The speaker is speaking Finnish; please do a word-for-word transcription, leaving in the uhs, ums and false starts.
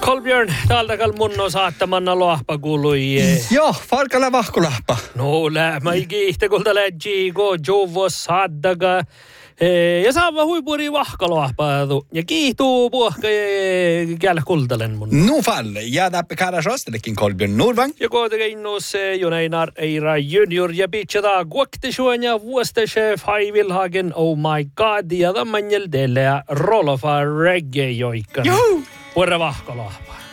Kolbjörn, täältä munno saattamanna lohpa kuului. Joo, farkala vahkulahpa. No lämmä ikiihte kulta läjigo, jovos saddaga. Ja saava huipuri vahkalohpaadu. Ja kiihtuu puhka käällä kultalen mun. Nu falle, ja täppä käydäs ostelekin Kolbjörn Nordvang. Ja kootake innus Joneinar Eira Junior ja pitchata guaktishuan ja vuostese Faivilhagen, oh my god. Ja tammanjel teille ja Rolofa reggae joikka. Juhu! Puhutaan vahkalohpaa.